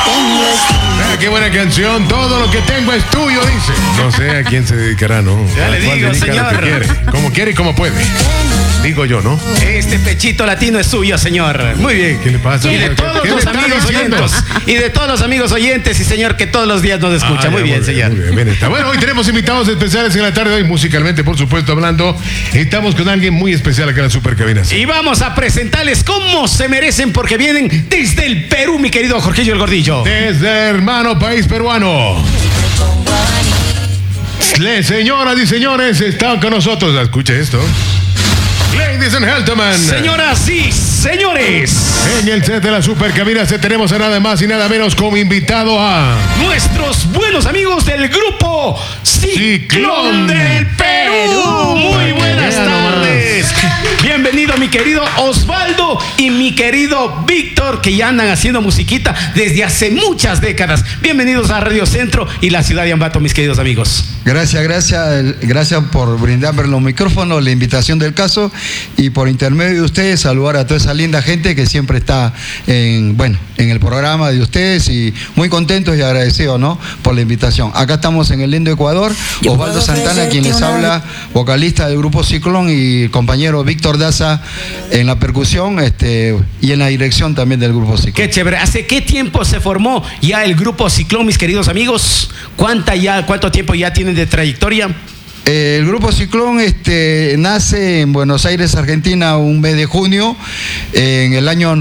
tengo es tuyo. Qué buena canción, todo lo que tengo es tuyo, dice. No sé a quién se dedicará, ¿no? Ya le digo, señor. Como quiere y como puede. Digo yo, ¿no? Este pechito latino es suyo, señor. Muy bien. ¿Qué le pasa? Y de todos ¿Qué los le está amigos diciendo? oyentes. Y de todos los amigos oyentes, y señor, que todos los días nos escucha. Muy bien, señor. Muy bien, está. Bueno, hoy tenemos invitados especiales en la tarde de hoy, musicalmente, por supuesto, hablando. Estamos con alguien muy especial acá en la Supercabinas. Y vamos a presentarles cómo se merecen, porque vienen desde el Perú, mi querido Jorgillo el Gordillo. Desde hermano país peruano. Señoras y señores, están con nosotros. Escuche esto. Ladies and gentlemen. Señoras y señores. En el set de la Supercabinas tenemos a nada más y nada menos como invitado a nuestros buenos amigos del grupo Ciclón del Perú. Muy buenas tardes. Bienvenido mi querido Osvaldo y mi querido Víctor, que ya andan haciendo musiquita desde hace muchas décadas. Bienvenidos a Radio Centro y la ciudad de Ambato, mis queridos amigos. Gracias por brindarme los micrófonos, la invitación del caso, y por intermedio de ustedes saludar a toda esa linda gente que siempre está en el programa de ustedes, y muy contentos y agradecidos, ¿no?, por la invitación. Acá estamos en el lindo Ecuador. Osvaldo Santana, quien les habla, vocalista del grupo Ciclón, y el compañero Víctor Daza en la percusión y en la dirección también del grupo Ciclón. Qué chévere. ¿Hace qué tiempo se formó ya el grupo Ciclón, mis queridos amigos? ¿Cuánto tiempo ya tienen de trayectoria? El grupo Ciclón nace en Buenos Aires, Argentina, un mes de junio en el año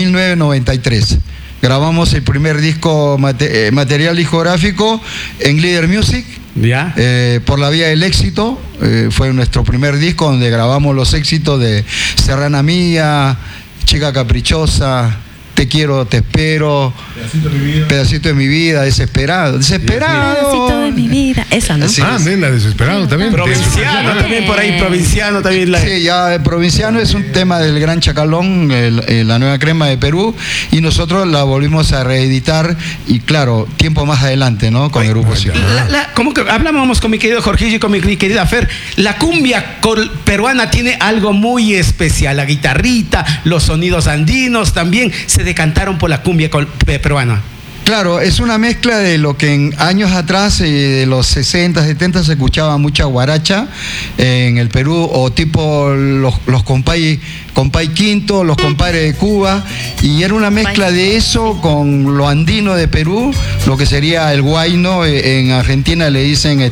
1993. Grabamos el primer disco material discográfico en Líder Music. ¿Ya? Por la vía del éxito. Fue nuestro primer disco donde grabamos los éxitos de Serrana Mía, Chica Caprichosa, Te quiero, te espero, Pedacito de mi vida, Desesperado. Pedacito de mi vida, esa, ¿no? Sí, la Desesperado también. Provinciano también, por ahí, provinciano también. Sí, ya el provinciano es un tema del Gran Chacalón, la nueva crema de Perú, y nosotros la volvimos a reeditar, y claro, tiempo más adelante, ¿no?, con el grupo Ciclón. Como que hablábamos con mi querido Jorgillo y con mi querida Fer, la cumbia peruana tiene algo muy especial, la guitarrita, los sonidos andinos también se decantaron por la cumbia peruana. Claro, es una mezcla de lo que en años atrás, de los 60, 70, se escuchaba mucha guaracha en el Perú, o tipo los compay quinto, los compadres de Cuba, y era una mezcla de eso con lo andino de Perú, lo que sería el huayno. En Argentina le dicen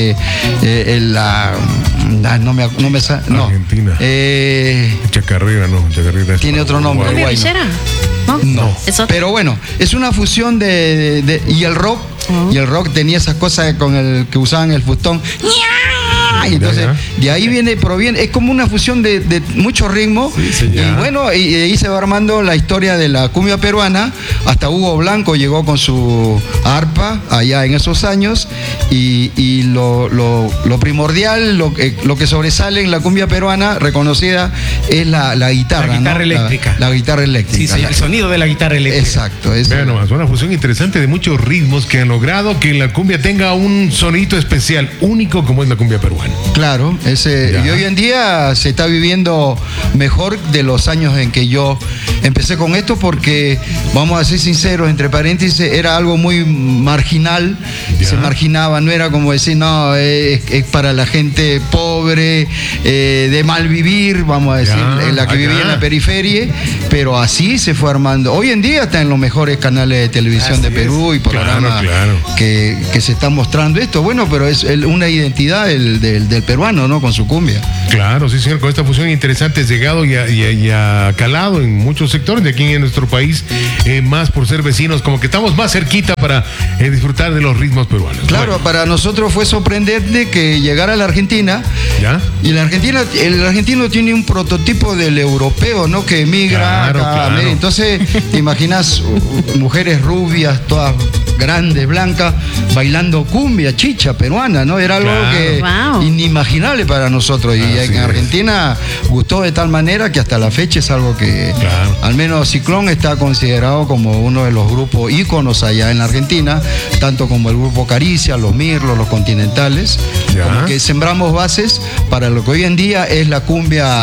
Argentina. Chacarrera, no, Chacarrera tiene otro nombre. ¿Cumbia villera? No. Pero bueno, es una fusión y el rock. Y el rock tenía esas cosas con el que usaban el fustón. Y entonces, de ahí proviene, es como una fusión de muchos ritmos. Sí, y bueno, y ahí se va armando la historia de la cumbia peruana. Hasta Hugo Blanco llegó con su arpa allá en esos años. Y lo primordial, lo que sobresale en la cumbia peruana reconocida es la guitarra. La guitarra eléctrica. La guitarra eléctrica. Sí, el sonido de la guitarra eléctrica. Exacto. Vean nomás, una fusión interesante de muchos ritmos que han logrado que la cumbia tenga un sonito especial, único, como es la cumbia peruana. Claro, y hoy en día se está viviendo mejor de los años en que yo empecé con esto, porque, vamos a ser sinceros, entre paréntesis, era algo muy marginal. Se marginaba, no era como decir, no, es para la gente pobre, de mal vivir, vamos a decir, la que vivía en la periferia, pero así se fue armando. Hoy en día está en los mejores canales de televisión de Perú y programas que se están mostrando esto. Bueno, pero es una identidad del peruano, ¿no?, con su cumbia. Claro, sí, señor, con esta fusión interesante, llegado y ha calado en muchos sectores de aquí en nuestro país, más por ser vecinos, como que estamos más cerquita para disfrutar de los ritmos peruanos. Claro, para nosotros fue sorprendente que llegara a la Argentina. Y el argentino tiene un prototipo del europeo, ¿no?, que emigra acá. Entonces, te imaginas mujeres rubias, todas grandes, blancas, bailando cumbia, chicha peruana, ¿no? Era algo inimaginable para nosotros. Y en Argentina gustó de tal manera que hasta la fecha es algo que, al menos Ciclón está considerado como uno de los grupos íconos allá en la Argentina, tanto como el grupo Caricia, los Mirlos, los Continentales, como que sembramos bases para lo que hoy en día es la cumbia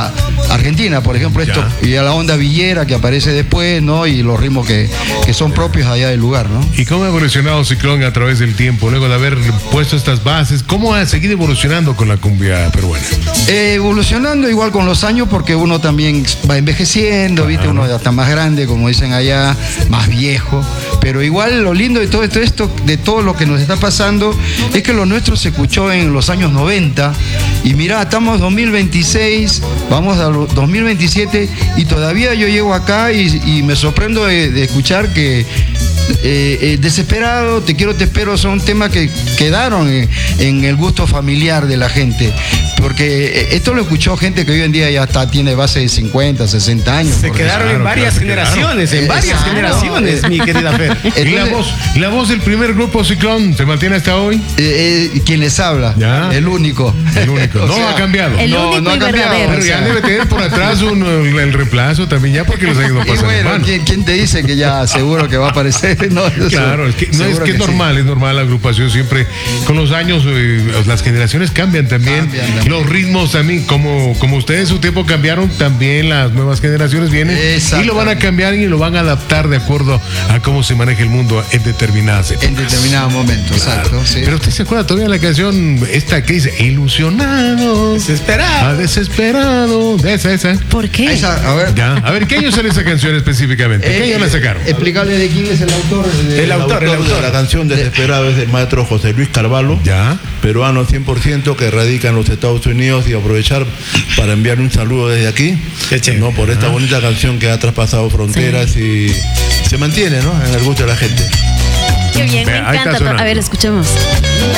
Argentina, por ejemplo, esto, y a la onda villera que aparece después, ¿no? Y los ritmos que son propios allá del lugar, ¿no? ¿Y cómo ha evolucionado Ciclón a través del tiempo, luego de haber puesto estas bases? ¿Cómo ha seguido evolucionando con la cumbia peruana? Evolucionando igual con los años, porque uno también va envejeciendo, ¿viste? Uno ya está más grande, como dicen allá, más viejo. Pero igual lo lindo de todo esto, de todo lo que nos está pasando, es que lo nuestro se escuchó en los años 90. Y mirá, estamos 2026, vamos a 2027, y todavía yo llego acá y me sorprendo de escuchar que Desesperado, Te quiero, te espero son temas que quedaron en el gusto familiar de la gente, porque esto lo escuchó gente que hoy en día ya tiene base de 50, 60 años. Se quedaron en varias generaciones, mi querida Fer. ¿Y la voz del primer grupo Ciclón se mantiene hasta hoy? Quien les habla, el único. No ha cambiado. El único y verdadero. Pero ya debe tener por atrás el reemplazo también, ya porque los años no pasan. Y bueno, ¿quién te dice que ya seguro que va a aparecer? No, claro, es que es normal, la agrupación siempre, con los años, las generaciones cambian también. Los ritmos también, como ustedes en su tiempo cambiaron, también las nuevas generaciones vienen y lo van a cambiar y lo van a adaptar de acuerdo a cómo se maneja el mundo en determinadas épocas. En determinado momento, claro. Exacto. Sí. Pero usted se acuerda todavía de la canción esta que dice ilusionado, desesperado, de esa. ¿Por qué? A ver, ¿qué año sale esa canción específicamente? ¿Qué año la sacaron? Explicarle de quién es el autor. El autor de la canción Desesperado es del maestro José Luis Carvalho, peruano 100%, que radica en los Estados Unidos, y aprovechar para enviar un saludo desde aquí, ¿no? Por esta bonita canción que ha traspasado fronteras y se mantiene, ¿no? En el gusto de la gente. Qué bien, me encanta. A ver, escuchemos.